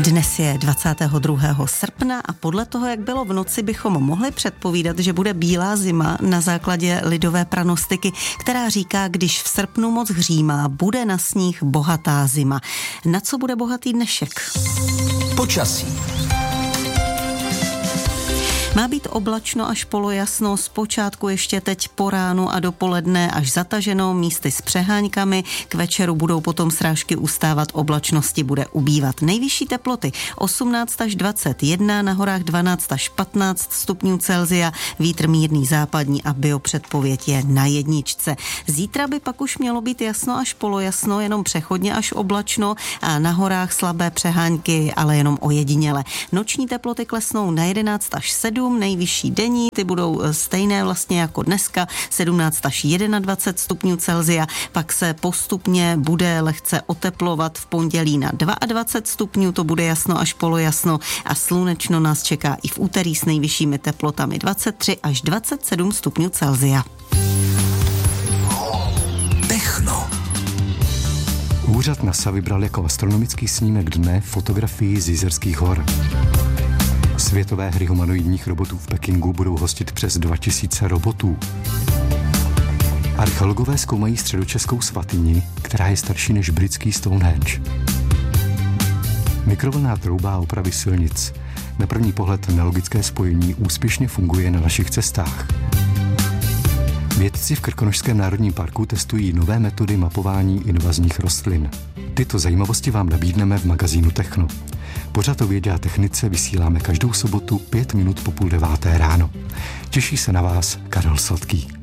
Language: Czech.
Dnes je 22. srpna a podle toho, jak bylo v noci, bychom mohli předpovídat, že bude bílá zima na základě lidové pranostiky, která říká, když v srpnu moc hřímá, bude na sníh bohatá zima. Na co bude bohatý dnešek? Počasí. Má být oblačno až polojasno, zpočátku ještě teď po ránu a dopoledne až zataženo, místy s přeháňkami, k večeru budou potom srážky ustávat, oblačnosti bude ubývat. Nejvyšší teploty 18 až 21, na horách 12 až 15 stupňů Celsia, vítr mírný západní a biopředpověď je na 1. Zítra by pak už mělo být jasno až polojasno, jenom přechodně až oblačno a na horách slabé přehánky, ale jenom ojediněle. Noční teploty klesnou na 11 až 7, nejvyšší denní, ty budou stejné vlastně jako dneska, 17 až 21 stupňů Celsia, pak se postupně bude lehce oteplovat v pondělí na 22 stupňů, to bude jasno až polojasno a slunečno nás čeká i v úterý s nejvyššími teplotami 23 až 27 stupňů Celsia. Techno. Úřad NASA vybral jako astronomický snímek dne fotografii z Jizerských hor. Světové hry humanoidních robotů v Pekingu budou hostit přes 2000 robotů. Archeologové zkoumají středočeskou svatyni, která je starší než britský Stonehenge. Mikrovlnná trouba a opravy silnic. Na první pohled nelogické spojení úspěšně funguje na našich cestách. Vědci v Krkonošském národním parku testují nové metody mapování invazních rostlin. Tyto zajímavosti vám nabídneme v magazínu Techno. Pořad o vědě a technice vysíláme každou sobotu 5 minut po 8:30 ráno. Těší se na vás Karel Sladký.